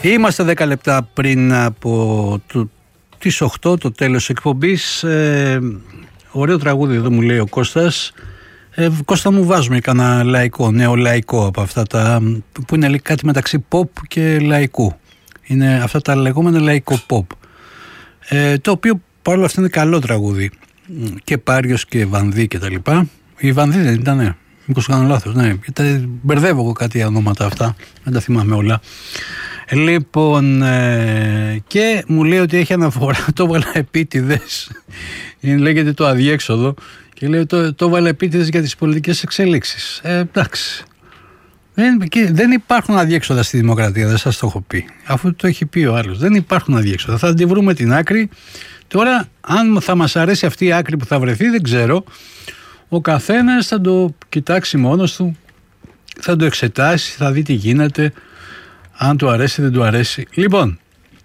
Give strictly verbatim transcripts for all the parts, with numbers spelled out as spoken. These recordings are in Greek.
Είμαστε δέκα λεπτά πριν από το, τις οκτώ, το τέλος εκπομπής. Ε, ωραίο τραγούδι εδώ μου λέει ο Κώστας. Ε, Κώστα μου, βάζουμε κανένα λαϊκό, νέο λαϊκό από αυτά τα που είναι κάτι μεταξύ pop και λαϊκού. Είναι αυτά τα λεγόμενα λαϊκό pop. Ε, το οποίο παρόλο αυτό είναι καλό τραγούδι. Και Πάριος και Βανδύ και τα λοιπά. Η Βανδύ δεν ήτανε? Μήπως κάνω λάθος? Ναι, γιατί μπερδεύω εγώ κάτι ονόματα αυτά. Δεν τα θυμάμαι όλα. Λοιπόν, ε, και μου λέει ότι έχει αναφορά, το έβαλα επίτηδες, λέγεται το αδιέξοδο, και λέει το, το έβαλα επίτηδες για τις πολιτικές εξελίξεις. Ε, εντάξει. Δεν, δεν υπάρχουν αδιέξοδα στη δημοκρατία, δεν σας το έχω πει. Αφού το έχει πει ο άλλος. Δεν υπάρχουν αδιέξοδα. Θα τη βρούμε την άκρη. Τώρα, αν θα μας αρέσει αυτή η άκρη που θα βρεθεί, δεν ξέρω. Ο καθένας θα το κοιτάξει μόνος του, θα το εξετάσει, θα δει τι γίνεται. Αν του αρέσει, δεν του αρέσει. Λοιπόν,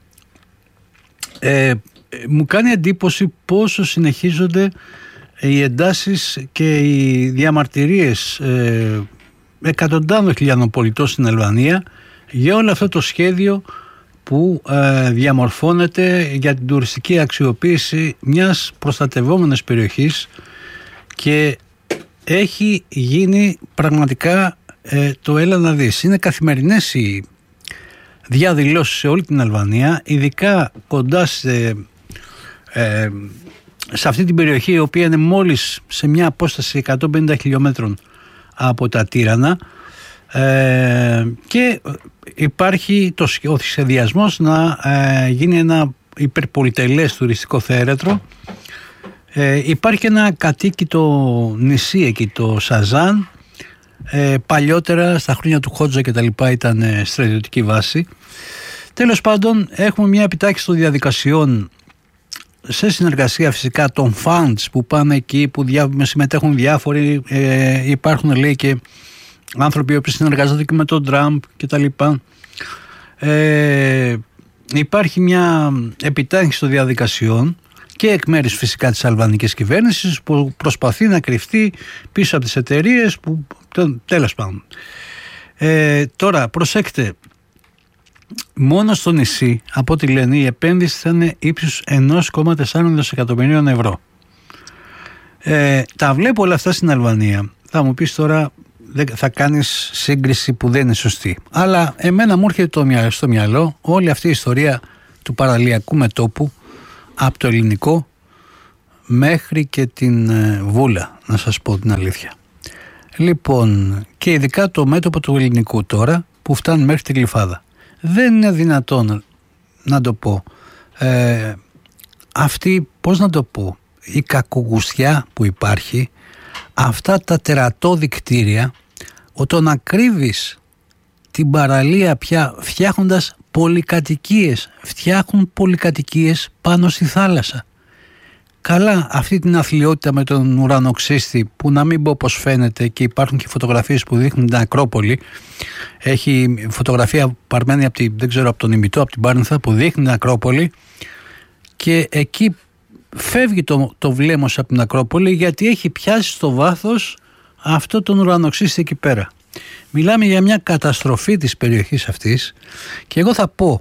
ε, μου κάνει εντύπωση πόσο συνεχίζονται οι εντάσεις και οι διαμαρτυρίες ε, εκατοντάδων χιλιάδων πολιτών στην Αλβανία για όλο αυτό το σχέδιο που ε, διαμορφώνεται για την τουριστική αξιοποίηση μιας προστατευόμενης περιοχής, και έχει γίνει πραγματικά ε, το έλα να δεις. Είναι καθημερινές οι διαδηλώσεις σε όλη την Αλβανία, ειδικά κοντά σε, ε, σε αυτή την περιοχή, η οποία είναι μόλις σε μια απόσταση εκατόν πενήντα χιλιόμετρων από τα Τύρανα, ε, και υπάρχει το, ο σχεδιασμός να ε, γίνει ένα υπερπολιτελές τουριστικό θέρετρο. Ε, υπάρχει ένα κατοίκητο νησί εκεί, το Σαζάν. Ε, παλιότερα στα χρόνια του Χότζα και τα λοιπά ήταν ε, στρατιωτική βάση. Τέλος πάντων, έχουμε μια επιτάχυνση των διαδικασιών σε συνεργασία φυσικά των funds που πάνε εκεί, που διά, συμμετέχουν διάφοροι, ε, υπάρχουν λέει και άνθρωποι που συνεργάζονται και με τον Τραμπ και τα λοιπά. Ε, υπάρχει μια επιτάχυνση των διαδικασιών και εκ μέρους φυσικά της αλβανικής κυβέρνησης, που προσπαθεί να κρυφτεί πίσω από τις εταιρείες που τέλος πάντων. Ε, τώρα προσέξτε, μόνο στο νησί, από ό,τι λένε, η επένδυση θα είναι ύψους ένα κόμμα τέσσερα δισεκατομμυρίων ευρώ. Ε, τα βλέπω όλα αυτά στην Αλβανία. Θα μου πεις τώρα, θα κάνεις σύγκριση που δεν είναι σωστή. Αλλά εμένα μου έρχεται στο μυαλό όλη αυτή η ιστορία του παραλιακού μετώπου, από το ελληνικό μέχρι και την Βούλα, να σας πω την αλήθεια. Λοιπόν, και ειδικά το μέτωπο του ελληνικού τώρα, που φτάνει μέχρι την Γλυφάδα. Δεν είναι δυνατόν να το πω, ε, αυτή, πώς να το πω, η κακογουστιά που υπάρχει, αυτά τα τερατώδη κτίρια, όταν να κρύβεις την παραλία πια φτιάχνοντας πολυκατοικίες, φτιάχνουν πολυκατοικίες πάνω στη θάλασσα. Καλά, αυτή την αθλιότητα με τον ουρανοξύστη, που να μην πω πως φαίνεται, και υπάρχουν και φωτογραφίες που δείχνουν την Ακρόπολη. Έχει φωτογραφία παρμένη από, τη, δεν ξέρω, από τον ημιτό, από την Πάρνηθα, που δείχνει την Ακρόπολη, και εκεί φεύγει το, το βλέμμος από την Ακρόπολη, γιατί έχει πιάσει στο βάθος αυτό τον ουρανοξύστη εκεί πέρα. Μιλάμε για μια καταστροφή της περιοχής αυτής, και εγώ θα πω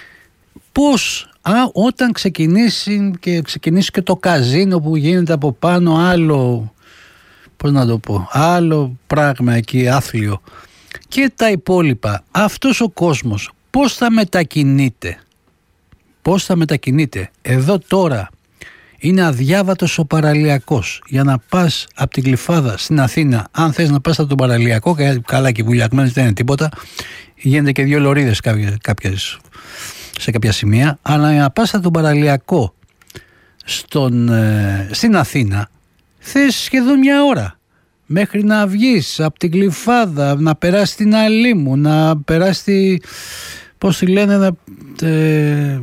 πώς α, όταν ξεκινήσει και, ξεκινήσει και το καζίνο που γίνεται από πάνω, άλλο, πώς να το πω, άλλο πράγμα εκεί, άθλιο, και τα υπόλοιπα, αυτός ο κόσμος πώς θα μετακινείται, πώς θα μετακινείται. Εδώ τώρα είναι αδιάβατος ο παραλιακός. Για να πας από την Γλυφάδα στην Αθήνα, αν θες να πας από τον παραλιακό, καλά και βουλιαγμένες δεν είναι τίποτα, γίνεται και δύο λωρίδες κάποιες, κάποιες, σε κάποια σημεία, αλλά για να πας από τον παραλιακό στον, ε, στην Αθήνα, θες σχεδόν μια ώρα μέχρι να βγεις από την Γλυφάδα, να περάσει την Αλήμου, να περάσει τη, πώς τη λένε, να, ε,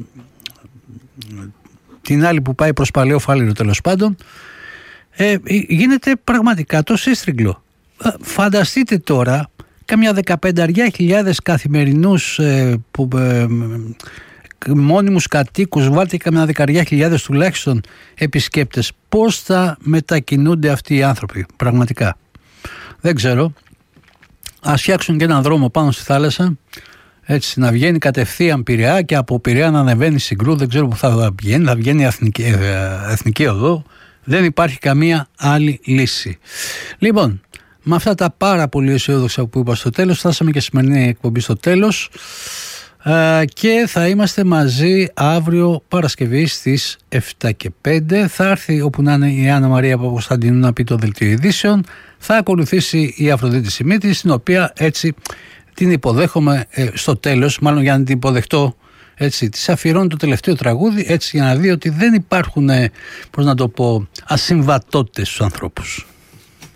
την άλλη που πάει προς Παλαιό Φάληρο, τέλος πάντων. Ε, γίνεται πραγματικά το σύστριγγλο. Φανταστείτε τώρα καμιά δεκαπενταριά χιλιάδες καθημερινούς ε, που, ε, μόνιμους κατοίκους, βάλτε καμιά δεκαριά χιλιάδες τουλάχιστον επισκέπτες, πώς θα μετακινούνται αυτοί οι άνθρωποι πραγματικά. Δεν ξέρω. Ας φτιάξουν και έναν δρόμο πάνω στη θάλασσα, Έτσι, να βγαίνει κατευθείαν Πειραιά και από Πειραιά να ανεβαίνει Συγκρού, δεν ξέρω που θα βγαίνει, θα βγαίνει εθνική, εθνική οδό. Δεν υπάρχει καμία άλλη λύση. Λοιπόν, με αυτά τα πάρα πολύ αισιόδοξα που είπα στο τέλος, φτάσαμε και σημερινή εκπομπή στο τέλος ε, και θα είμαστε μαζί αύριο Παρασκευή στις εφτά και πέντε. Θα έρθει όπου να είναι η Άννα Μαρία Παπακοσταντίνου να πει το δελτίο ειδήσεων. Θα ακολουθήσει η Αφροδίτη Σιμίτη, στην οποία έτσι την υποδέχομαι ε, στο τέλος, μάλλον για να την υποδεχτώ. Έτσι, της αφιερώνει το τελευταίο τραγούδι, έτσι για να δει ότι δεν υπάρχουν, πώς να το πω, ασυμβατότητες στους ανθρώπους.